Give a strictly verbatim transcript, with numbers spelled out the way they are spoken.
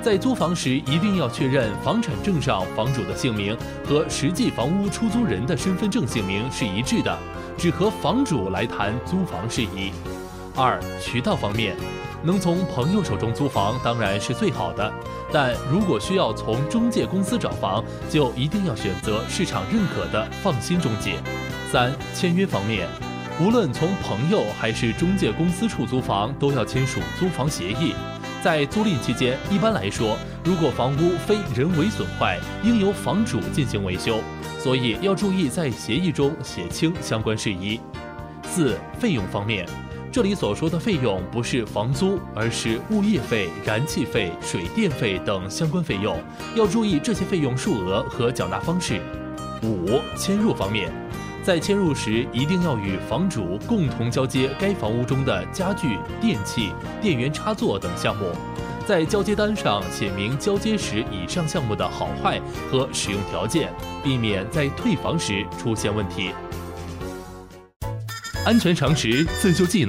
在租房时一定要确认房产证上房主的姓名和实际房屋出租人的身份证姓名是一致的，只和房主来谈租房事宜。二、渠道方面，能从朋友手中租房当然是最好的，但如果需要从中介公司找房，就一定要选择市场认可的放心中介。三、签约方面，无论从朋友还是中介公司处租房，都要签署租房协议。在租赁期间，一般来说，如果房屋非人为损坏，应由房主进行维修，所以要注意在协议中写清相关事宜。四、费用方面，这里所说的费用不是房租，而是物业费、燃气费、水电费等相关费用，要注意这些费用数额和缴纳方式。五、迁入方面，在迁入时一定要与房主共同交接该房屋中的家具、电器、电源插座等项目，在交接单上写明交接时以上项目的好坏和使用条件，避免在退房时出现问题。安全常识，自救技能。